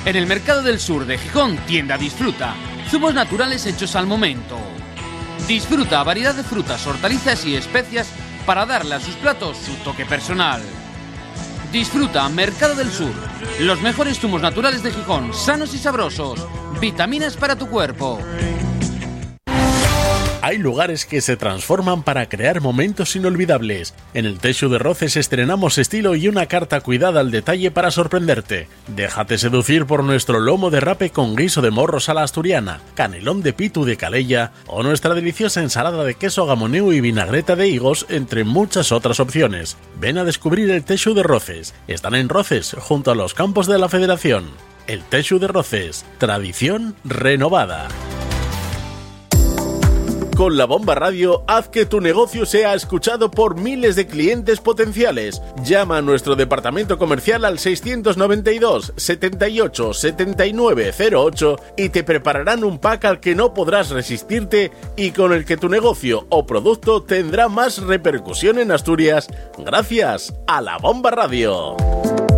En el Mercado del Sur de Gijón, tienda Disfruta. Zumos naturales hechos al momento. Disfruta variedad de frutas, hortalizas y especias para darle a sus platos su toque personal. Disfruta Mercado del Sur. Los mejores zumos naturales de Gijón, sanos y sabrosos. Vitaminas para tu cuerpo. Hay lugares que se transforman para crear momentos inolvidables. En el Teixu de Roces estrenamos estilo y una carta cuidada al detalle para sorprenderte. Déjate seducir por nuestro lomo de rape con guiso de morros a la asturiana, canelón de pitu de Calella o nuestra deliciosa ensalada de queso gamoneu y vinagreta de higos, entre muchas otras opciones. Ven a descubrir el Teixu de Roces. Están en Roces, junto a los campos de la Federación. El Teixu de Roces, tradición renovada. Con La Bomba Radio, haz que tu negocio sea escuchado por miles de clientes potenciales. Llama a nuestro departamento comercial al 692 78 79 08 y te prepararán un pack al que no podrás resistirte y con el que tu negocio o producto tendrá más repercusión en Asturias gracias a La Bomba Radio.